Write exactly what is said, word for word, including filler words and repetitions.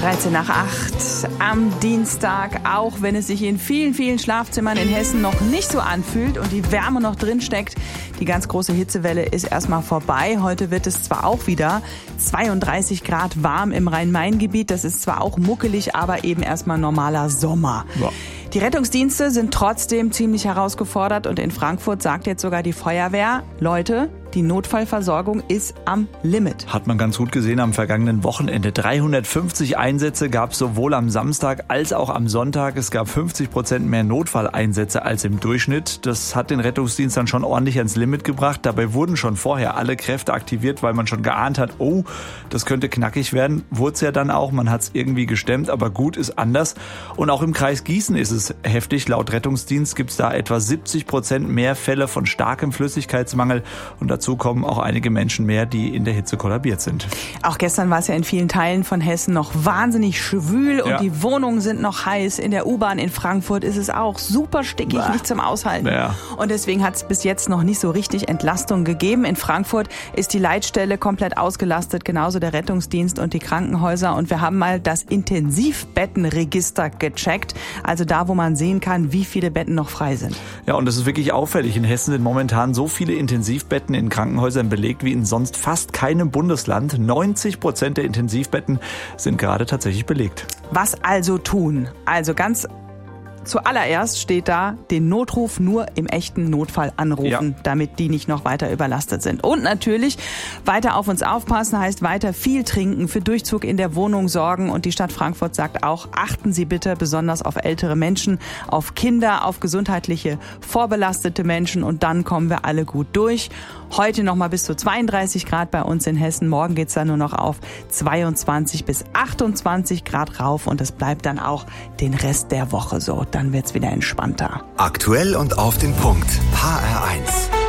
dreizehn nach acht am Dienstag, auch wenn es sich in vielen, vielen Schlafzimmern in Hessen noch nicht so anfühlt und die Wärme noch drin steckt. Die ganz große Hitzewelle ist erstmal vorbei. Heute wird es zwar auch wieder zweiunddreißig Grad warm im Rhein-Main-Gebiet. Das ist zwar auch muckelig, aber eben erstmal normaler Sommer. Ja. Die Rettungsdienste sind trotzdem ziemlich herausgefordert und in Frankfurt sagt jetzt sogar die Feuerwehr, Leute, die Notfallversorgung ist am Limit. Hat man ganz gut gesehen am vergangenen Wochenende. dreihundertfünfzig Einsätze gab es sowohl am Samstag als auch am Sonntag. Es gab fünfzig Prozent mehr Notfalleinsätze als im Durchschnitt. Das hat den Rettungsdienst dann schon ordentlich ans Limit gebracht. Dabei wurden schon vorher alle Kräfte aktiviert, weil man schon geahnt hat, oh, das könnte knackig werden. Wurde es ja dann auch. Man hat es irgendwie gestemmt, aber gut ist anders. Und auch im Kreis Gießen ist es heftig. Laut Rettungsdienst gibt es da etwa siebzig Prozent mehr Fälle von starkem Flüssigkeitsmangel. Und dazu Dazu kommen auch einige Menschen mehr, die in der Hitze kollabiert sind. Auch gestern war es ja in vielen Teilen von Hessen noch wahnsinnig schwül und ja. die Wohnungen sind noch heiß. In der U-Bahn in Frankfurt ist es auch super stickig, Bäh. nicht zum Aushalten. Ja. Und deswegen hat es bis jetzt noch nicht so richtig Entlastung gegeben. In Frankfurt ist die Leitstelle komplett ausgelastet, genauso der Rettungsdienst und die Krankenhäuser. Und wir haben mal das Intensivbettenregister gecheckt, also da, wo man sehen kann, wie viele Betten noch frei sind. Ja, und das ist wirklich auffällig. In Hessen sind momentan so viele Intensivbetten in Krankenhäusern belegt wie in sonst fast keinem Bundesland. neunzig Prozent der Intensivbetten sind gerade tatsächlich belegt. Was also tun? Also ganz zuallererst steht da, den Notruf nur im echten Notfall anrufen, ja. damit die nicht noch weiter überlastet sind. Und natürlich weiter auf uns aufpassen, heißt weiter viel trinken, für Durchzug in der Wohnung sorgen. Und die Stadt Frankfurt sagt auch, achten Sie bitte besonders auf ältere Menschen, auf Kinder, auf gesundheitliche vorbelastete Menschen und dann kommen wir alle gut durch. Heute noch mal bis zu zweiunddreißig Grad bei uns in Hessen. Morgen geht's dann nur noch auf zweiundzwanzig bis achtundzwanzig Grad rauf und das bleibt dann auch den Rest der Woche so. Dann wird's wieder entspannter. Aktuell und auf den Punkt. H R eins.